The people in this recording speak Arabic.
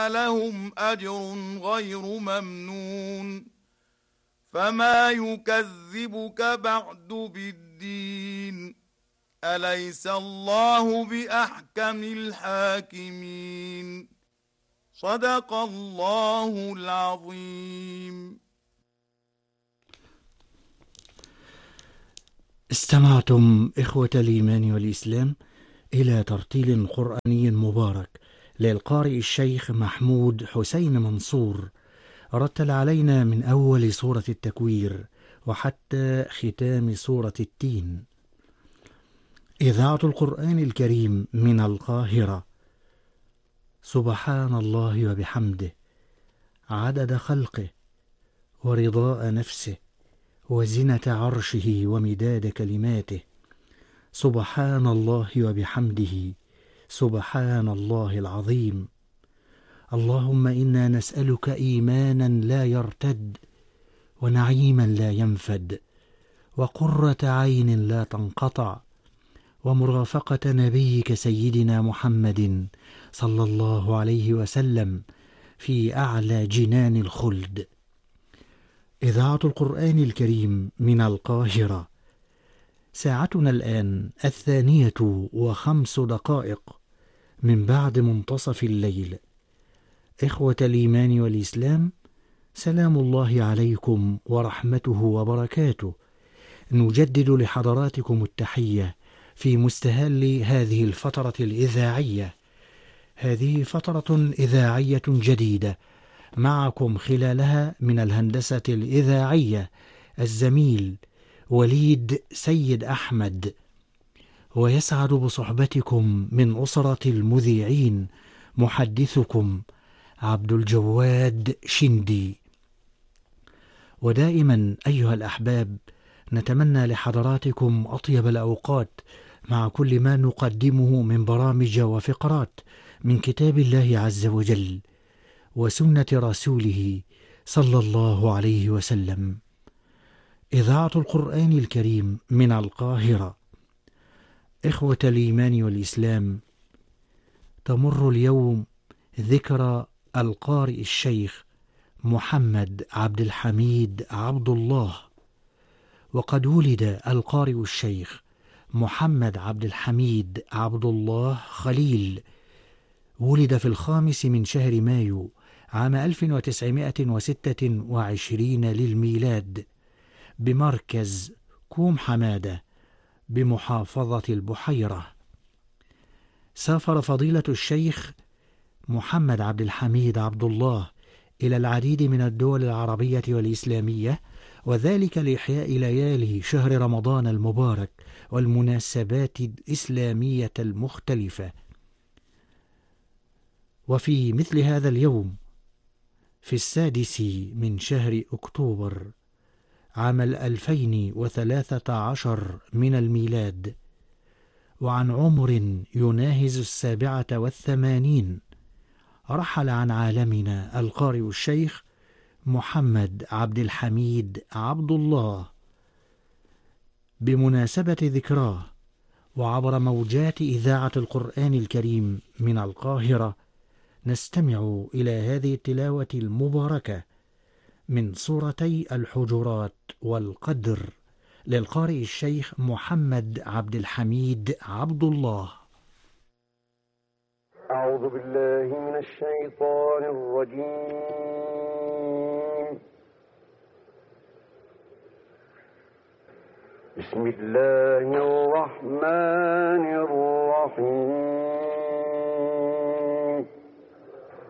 لهم أجر غير ممنون فما يكذبك بعد بالدين أليس الله بأحكم الحاكمين صدق الله العظيم. استمعتم إخوة الإيمان والإسلام إلى ترتيل قرآني مبارك للقارئ الشيخ محمود حسين منصور، رتل علينا من أول سورة التكوير وحتى ختام سورة التين. إذاعة القرآن الكريم من القاهرة. سبحان الله وبحمده عدد خلقه ورضاء نفسه وزنة عرشه ومداد كلماته. سبحان الله وبحمده سبحان الله العظيم. اللهم إنا نسألك إيمانا لا يرتد ونعيما لا ينفد وقرة عين لا تنقطع ومرافقة نبيك سيدنا محمد صلى الله عليه وسلم في أعلى جنان الخلد. إذاعة القرآن الكريم من القاهرة. ساعتنا الآن 2:05 من بعد منتصف الليل. إخوة الإيمان والإسلام، سلام الله عليكم ورحمته وبركاته. نجدد لحضراتكم التحية في مستهل هذه الفترة الإذاعية. هذه فترة إذاعية جديدة معكم خلالها من الهندسة الإذاعية الزميل وليد سيد أحمد، ويسعد بصحبتكم من أسرة المذيعين محدثكم عبد الجواد شندي. ودائما أيها الأحباب نتمنى لحضراتكم أطيب الأوقات مع كل ما نقدمه من برامج وفقرات من كتاب الله عز وجل وسنة رسوله صلى الله عليه وسلم. إذاعة القرآن الكريم من القاهرة. إخوة الإيمان والإسلام، تمر اليوم ذكرى القارئ الشيخ محمد عبد الحميد عبد الله. وقد ولد القارئ الشيخ محمد عبد الحميد عبد الله خليل، ولد في 5 من شهر مايو عام 1926 للميلاد بمركز كوم حمادة بمحافظة البحيرة. سافر فضيلة الشيخ محمد عبد الحميد عبد الله إلى العديد من الدول العربية والإسلامية، وذلك لإحياء ليالي شهر رمضان المبارك والمناسبات الإسلامية المختلفة. وفي مثل هذا اليوم في 6 من شهر أكتوبر عام 2013 من الميلاد، وعن عمر يناهز 87، رحل عن عالمنا القارئ الشيخ محمد عبد الحميد عبد الله. بمناسبة ذكراه وعبر موجات إذاعة القرآن الكريم من القاهرة نستمع إلى هذه التلاوة المباركة من سورتي الحجرات والقدر للقارئ الشيخ محمد عبد الحميد عبد الله. أعوذ بالله من الشيطان الرجيم. بسم الله الرحمن الرحيم.